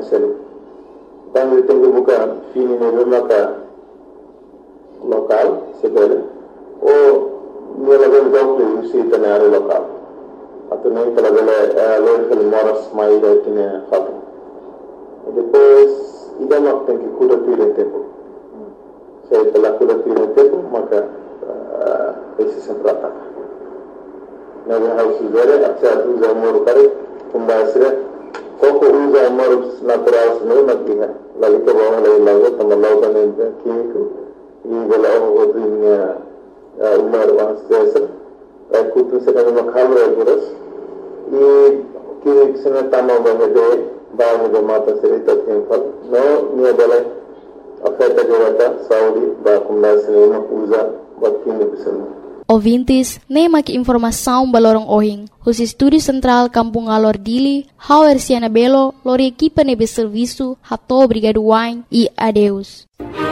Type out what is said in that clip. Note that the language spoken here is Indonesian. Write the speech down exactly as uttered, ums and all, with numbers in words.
selu. Tangi tengu bukan fini ne maka lokal sebele o nela gel jawle usi tanare lokal atau naik kalau gele local moras mai da tine khatu depois ida mak tenki kuda pile tempo saya telah kuda pile tempo maka esse sempre ataca nabi house zere acha uza mor kare kumbasre koko uza mor natural sene nabiha lagi ke bawah lagi lagu tambah lagu ne kimiko ini bela oh dunia umar was desa aku tu sedang makan beras ini kimik sene tamam bahade bahwa mata cerita tempat no ni adalah oferta jawata Saudi ba kumla sene uza buat kimik sene. Ouvintes, nem aqui informação balorong ohing. Os estúdios central Kampung Alor Dili, Hauer Siana Belo, lor equipa nebe serviço, Hato Brigado Wine e adeus.